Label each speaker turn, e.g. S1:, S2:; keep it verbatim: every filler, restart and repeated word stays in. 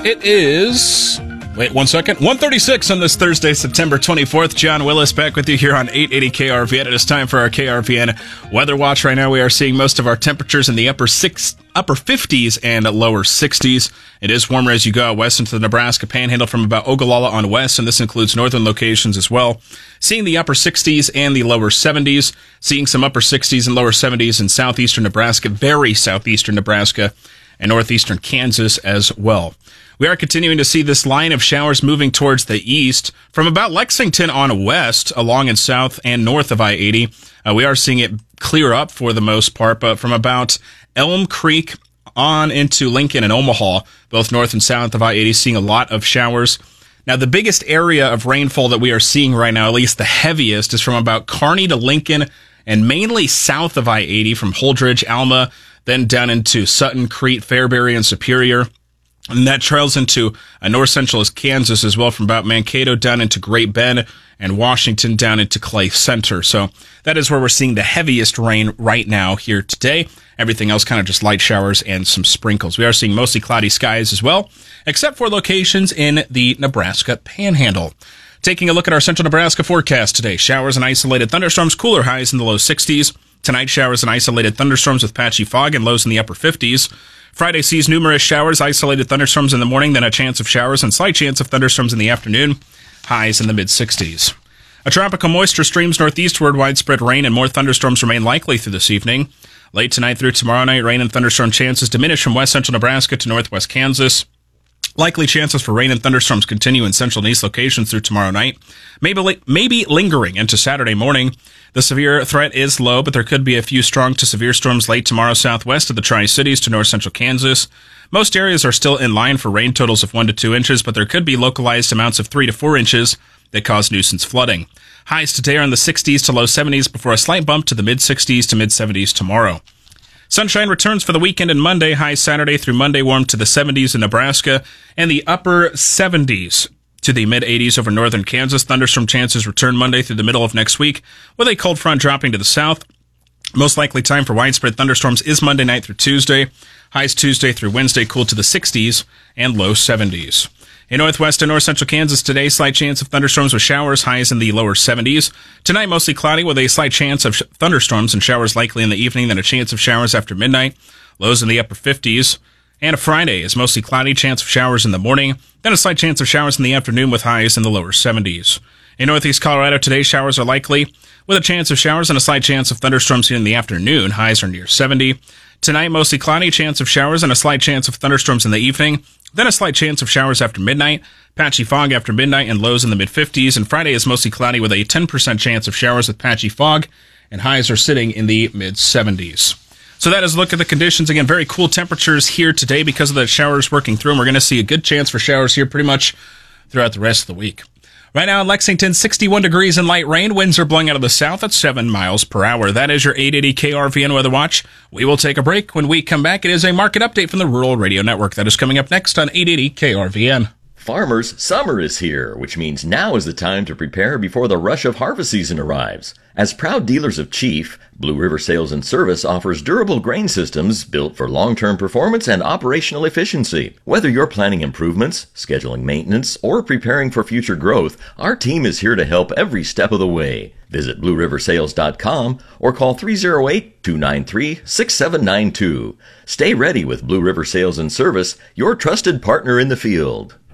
S1: It is... Wait one second. one thirty-six on this Thursday, September twenty-fourth. John Willis back with you here on eight eighty K R V N. It is time for our K R V N Weather Watch. Right now we are seeing most of our temperatures in the upper six, upper fifties and lower sixties. It is warmer as you go out west into the Nebraska Panhandle from about Ogallala on west, and this includes northern locations as well. Seeing the upper sixties and the lower seventies. Seeing some upper sixties and lower seventies in southeastern Nebraska, very southeastern Nebraska, and northeastern Kansas as well. We are continuing to see this line of showers moving towards the east from about Lexington on west, along and south and north of I eighty. Uh, we are seeing it clear up for the most part, but from about Elm Creek on into Lincoln and Omaha, both north and south of I eighty, seeing a lot of showers. Now, the biggest area of rainfall that we are seeing right now, at least the heaviest, is from about Kearney to Lincoln and mainly south of I eighty from Holdridge, Alma, then down into Sutton, Crete, Fairbury, and Superior. And that trails into uh, north central Kansas as well, from about Mankato down into Great Bend and Washington down into Clay Center. So that is where we're seeing the heaviest rain right now here today. Everything else kind of just light showers and some sprinkles. We are seeing mostly cloudy skies as well, except for locations in the Nebraska Panhandle. Taking a look at our central Nebraska forecast today. Showers and isolated thunderstorms, cooler highs in the low sixties. Tonight, showers and isolated thunderstorms with patchy fog and lows in the upper fifties. Friday sees numerous showers, isolated thunderstorms in the morning, then a chance of showers and slight chance of thunderstorms in the afternoon. Highs in the mid-sixties. A tropical moisture streams northeastward. Widespread rain and more thunderstorms remain likely through this evening. Late tonight through tomorrow night, rain and thunderstorm chances diminish from west central Nebraska to northwest Kansas. Likely chances for rain and thunderstorms continue in central and east locations through tomorrow night, maybe maybe lingering into Saturday morning. The severe threat is low, but there could be a few strong to severe storms late tomorrow southwest of the Tri-Cities to north central Kansas. Most areas are still in line for rain totals of one to two inches, but there could be localized amounts of three to four inches that cause nuisance flooding. Highs today are in the sixties to low seventies before a slight bump to the mid-sixties to mid-seventies tomorrow. Sunshine returns for the weekend and Monday. Highs Saturday through Monday warm to the seventies in Nebraska and the upper seventies to the mid-eighties over northern Kansas. Thunderstorm chances return Monday through the middle of next week, with a cold front dropping to the south. Most likely time for widespread thunderstorms is Monday night through Tuesday. Highs Tuesday through Wednesday cool to the sixties and low seventies. In northwest and north central Kansas today, slight chance of thunderstorms with showers, highs in the lower seventies. Tonight, mostly cloudy with a slight chance of sh- thunderstorms and showers likely in the evening, then a chance of showers after midnight, lows in the upper fifties. And a Friday is mostly cloudy, chance of showers in the morning, then a slight chance of showers in the afternoon with highs in the lower seventies. In northeast Colorado today, showers are likely with a chance of showers and a slight chance of thunderstorms here in the afternoon. Highs are near seventy. Tonight, mostly cloudy, chance of showers and a slight chance of thunderstorms in the evening, then a slight chance of showers after midnight, patchy fog after midnight, and lows in the mid-fifties. And Friday is mostly cloudy with a ten percent chance of showers with patchy fog, and highs are sitting in the mid-seventies. So that is a look at the conditions. Again, very cool temperatures here today because of the showers working through, and we're going to see a good chance for showers here pretty much throughout the rest of the week. Right now in Lexington, sixty-one degrees and light rain. Winds are blowing out of the south at seven miles per hour. That is your eight eighty K R V N Weather Watch. We will take a break. When we come back, it is a market update from the Rural Radio Network. That is coming up next on eight eighty K R V N.
S2: Farmers, summer is here, which means now is the time to prepare before the rush of harvest season arrives. As proud dealers of Chief, Blue River Sales and Service offers durable grain systems built for long-term performance and operational efficiency. Whether you're planning improvements, scheduling maintenance, or preparing for future growth, our team is here to help every step of the way. Visit blue river sales dot com or call three oh eight, two nine three, six seven nine two. Stay ready with Blue River Sales and Service, your trusted partner in the field.